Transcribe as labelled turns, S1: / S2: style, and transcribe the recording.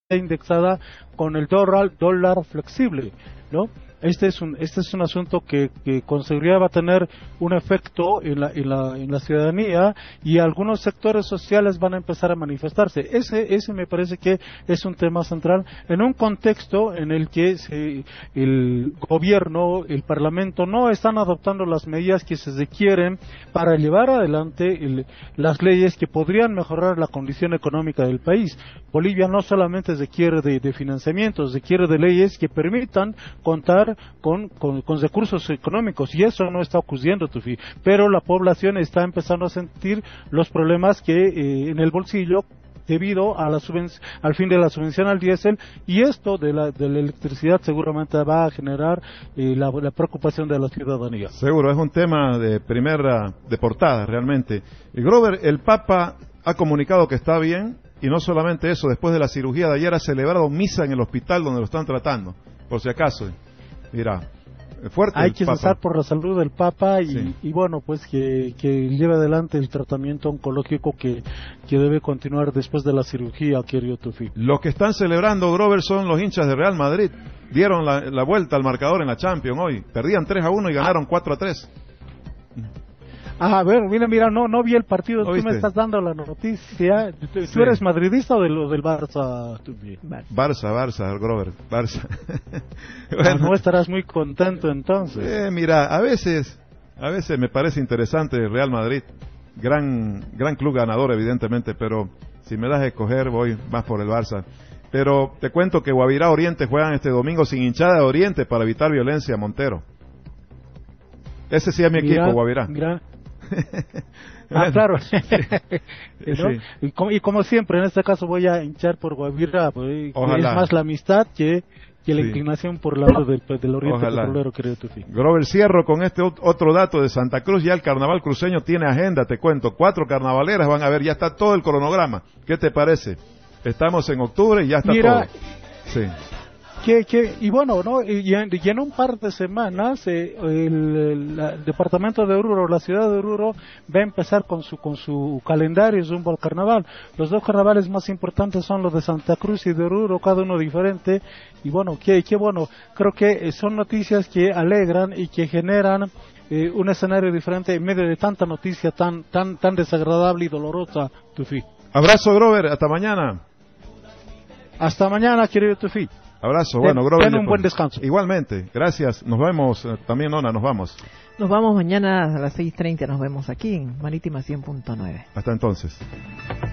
S1: indexada con el dólar flexible, ¿no? Este es un asunto que con seguridad va a tener un efecto en la ciudadanía, y algunos sectores sociales van a empezar a manifestarse. Ese me parece que es un tema central en un contexto en el que el gobierno, el parlamento no están adoptando las medidas que se requieren para llevar adelante las leyes que podrían mejorar la condición económica del país. Bolivia no solamente requiere de financiamiento, requiere de leyes que permitan contar con recursos económicos, y eso no está ocurriendo, Tufi, pero la población está empezando a sentir los problemas que en el bolsillo, debido a al fin de la subvención al diésel, y esto de la electricidad seguramente va a generar la preocupación de la ciudadanía.
S2: Seguro, es un tema de portada realmente. Y Grover, el Papa ha comunicado que está bien, y no solamente eso, después de la cirugía de ayer ha celebrado misa en el hospital donde lo están tratando, por si acaso. Mira, fuerte.
S1: Hay que
S2: Papa.
S1: rezar por la salud del Papa
S2: Sí.
S1: y bueno, pues que lleve adelante el tratamiento oncológico que debe continuar después de la cirugía, querido Tufi.
S2: Los que están celebrando, Grover, son los hinchas de Real Madrid. Dieron la vuelta al marcador en la Champions hoy. Perdían 3-1 y ganaron 4-3.
S1: A ver, mira, no vi el partido.
S2: ¿No
S1: Tú
S2: viste?
S1: me estás dando la noticia. ¿Tú
S2: Sí.
S1: eres madridista o del Barça, Tufi?
S2: Barça, Grover, Barça.
S1: No estarás muy contento entonces.
S2: Mira, a veces me parece interesante el Real Madrid. Gran club ganador, evidentemente, pero si me das a escoger, voy más por el Barça. Pero te cuento que Guavirá Oriente juegan este domingo sin hinchada de Oriente para evitar violencia, Montero. Ese sí es mi equipo, Guavirá.
S1: Mira. Claro. ¿No?
S2: Sí.
S1: Y como siempre, en este caso voy a hinchar por Guavirá, pues,
S2: Ojalá.
S1: es más la amistad que la
S2: Sí.
S1: inclinación por el lado del Oriente
S2: Ojalá.
S1: Petrolero, querido Tufi.
S2: Grover, cierro con este otro dato de Santa Cruz. Ya el carnaval cruceño tiene agenda, te cuento. 4 carnavaleras van a ver, ya está todo el cronograma. ¿Qué te parece? Estamos en octubre y ya está todo. Sí.
S1: Y bueno, ¿no? Y en un par de semanas el departamento de Oruro, la ciudad de Oruro, va a empezar con su calendario rumbo al carnaval. Los 2 carnavales más importantes son los de Santa Cruz y de Oruro, cada uno diferente. Y bueno, qué bueno. Creo que son noticias que alegran y que generan un escenario diferente en medio de tanta noticia tan desagradable y dolorosa, Tufi.
S2: Abrazo, Grover, hasta mañana.
S1: Hasta mañana, querido Tufi.
S2: Abrazo, bueno, Grover.
S1: Ten un buen descanso.
S2: Igualmente, gracias. Nos vemos, también Nona, nos vamos.
S3: Nos vamos mañana a las 6:30, nos vemos aquí en Marítima 100.9.
S2: Hasta entonces.